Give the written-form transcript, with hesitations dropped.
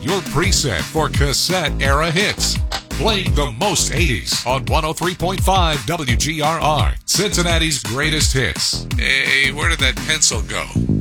your preset for cassette era hits. Playing the most 80s on 103.5 WGRR, Cincinnati's greatest hits. Hey, where did that pencil go?